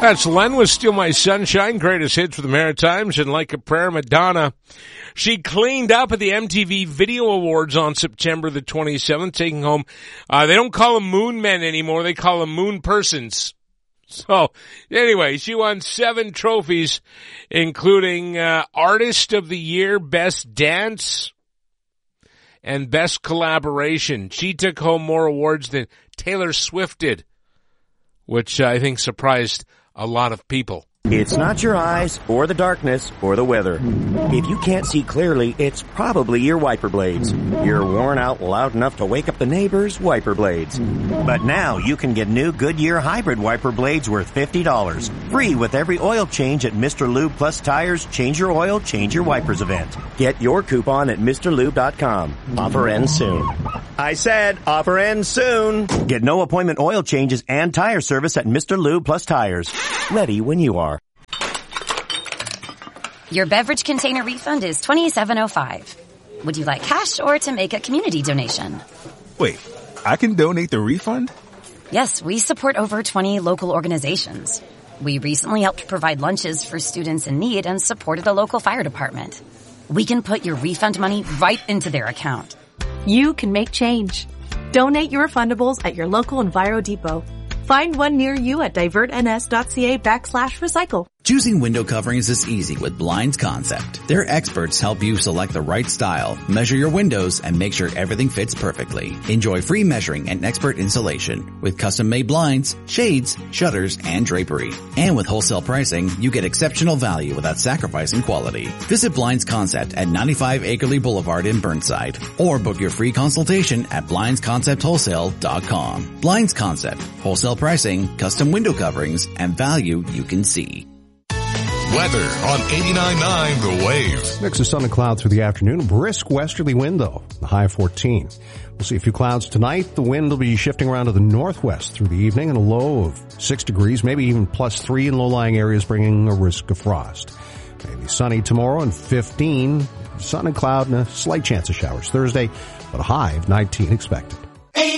That's Len with Steal My Sunshine, greatest hits for the Maritimes, and Like a Prayer, Madonna. She cleaned up at the MTV Video Awards on September the 27th, taking home, they don't call them moon men anymore, they call them moon persons. So, anyway, she won 7 trophies, including Artist of the Year, Best Dance, and Best Collaboration. She took home more awards than Taylor Swift did, which I think surprised a lot of people. It's not your eyes, or the darkness, or the weather. If you can't see clearly, it's probably your wiper blades. You're worn out loud enough to wake up the neighbors' wiper blades. But now you can get new Goodyear hybrid wiper blades worth $50. Free with every oil change at Mr. Lube Plus Tires Change Your Oil, Change Your Wipers event. Get your coupon at MrLube.com. Offer ends soon. I said offer ends soon. Get no appointment oil changes and tire service at Mr. Lube Plus Tires. Ready when you are. Your beverage container refund is $27.05. Would you like cash or to make a community donation? Wait, I can donate the refund? Yes, we support over 20 local organizations. We recently helped provide lunches for students in need and supported a local fire department. We can put your refund money right into their account. You can make change. Donate your refundables at your local Enviro Depot. Find one near you at divertns.ca/recycle. Choosing window coverings is easy with Blinds Concept. Their experts help you select the right style, measure your windows, and make sure everything fits perfectly. Enjoy free measuring and expert installation with custom-made blinds, shades, shutters, and drapery. And with wholesale pricing, you get exceptional value without sacrificing quality. Visit Blinds Concept at 95 Acreley Boulevard in Burnside, or book your free consultation at blindsconceptwholesale.com. Blinds Concept, wholesale pricing, custom window coverings, and value you can see. Weather on 89.9 The Wave. Mix of sun and cloud through the afternoon. Brisk westerly wind, though. The high of 14. We'll see a few clouds tonight. The wind will be shifting around to the northwest through the evening, and a low of 6 degrees, maybe even +3 in low-lying areas, bringing a risk of frost. Maybe sunny tomorrow and 15. Sun and cloud and a slight chance of showers Thursday, but a high of 19 expected.